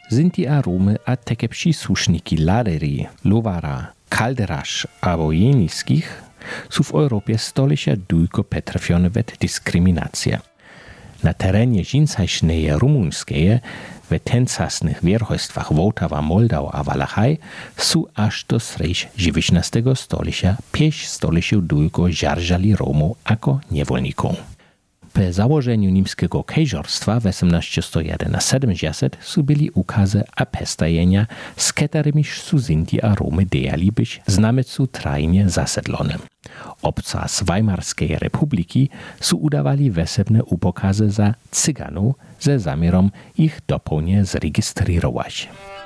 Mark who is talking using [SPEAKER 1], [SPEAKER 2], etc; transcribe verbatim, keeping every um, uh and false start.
[SPEAKER 1] Zinti a Rumy a takie przysłušniki laderii, lowara, kalderasz albo jeniskich są w Europie stolicia dujko petrafione wet dyskryminacja. Na terenie žinsajšneje rumunskeje, w tencasnych wierchostwach Wołtawa, Moldau a Walachaj są aż do srejś dziewiętnastego stolicia pięć stoliciów dujko żarżali Romów jako niewolników. Po założeniu niemskiego kejżorstwa w osiemnaście jedenasiedemdziesiąt są byli ukazy a pestajenia, z którymi są Zinti a Romy dejali być znamecu trajnie zasedlone. Obca z Weimarskiej Republiki są udawali wesebne upokazy za Cyganów ze zamiarem ich dopolnie zrejestrować.